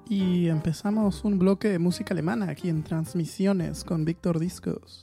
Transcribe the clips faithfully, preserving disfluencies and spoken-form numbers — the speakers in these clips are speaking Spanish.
Y empezamos un bloque de música alemana aquí en Transmisiones con Víctor Discos.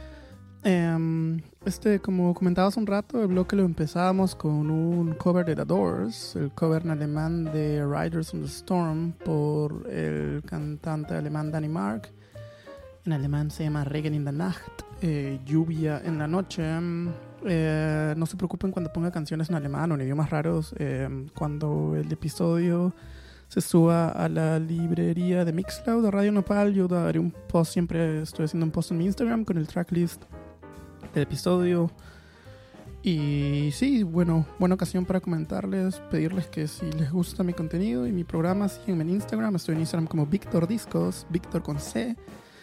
Um, este, como comentaba hace un rato, el bloque lo empezábamos con un cover de The Doors, el cover en alemán de Riders on the Storm por el cantante alemán Danny Mark. En alemán se llama Regen in der Nacht, eh, lluvia en la noche. Eh, no se preocupen cuando ponga canciones en alemán o en idiomas raros. Eh, cuando el episodio se suba a la librería de Mixcloud de Radio Nopal, yo daré un post, siempre estoy haciendo un post en mi Instagram con el tracklist del episodio. Y sí, bueno, buena ocasión para comentarles, pedirles que si les gusta mi contenido y mi programa, síguenme en Instagram. Estoy en Instagram como Víctor Discos, Víctor con C.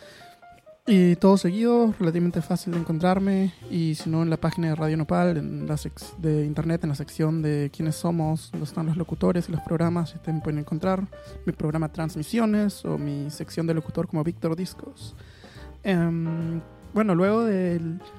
Y todo seguido, relativamente fácil de encontrarme. Y si no, en la página de Radio Nopal, en la sec- de internet, en la sección de quiénes somos, donde están los locutores y los programas, ustedes pueden encontrar mi programa Transmisiones o mi sección de locutor como Víctor Discos. Um, bueno, luego de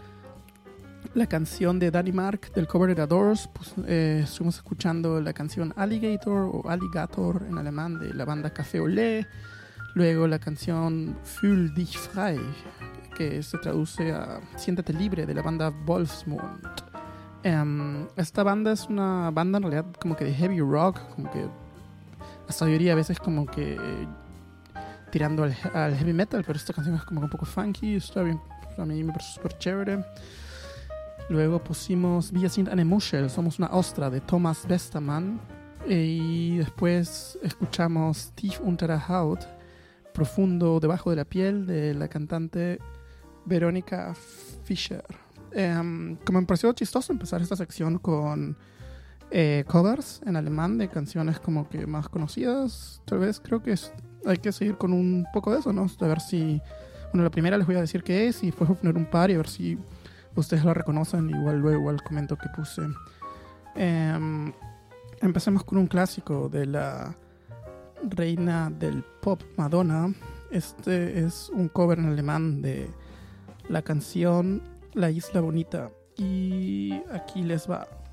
la canción de Danny Mark del cover de The Doors, pues, eh, estuvimos escuchando la canción Alligator o Alligator en alemán de la banda Café Olé. Luego la canción Fühl dich frei, que se traduce a Siéntete libre, de la banda Wolfsmund. Um, esta banda es una banda en realidad como que de heavy rock, como que hasta yo diría a veces como que eh, tirando al, al heavy metal, pero esta canción es como un poco funky, está bien, a mí me parece súper chévere. Luego pusimos Wir sind eine Muschel, somos una ostra, de Thomas Westermann. Y después escuchamos Tief unter der Haut, profundo debajo de la piel, de la cantante Verónica Fischer. Um, como me pareció chistoso empezar esta sección con eh, covers en alemán de canciones como que más conocidas, tal vez creo que es, hay que seguir con un poco de eso, ¿no? A ver si, bueno, la primera les voy a decir qué es y después voy a poner un par y a ver si ustedes la reconocen, igual luego al comento que puse. Um, empecemos con un clásico de la reina del pop Madonna. Este es un cover en alemán de la canción La Isla Bonita y aquí les va.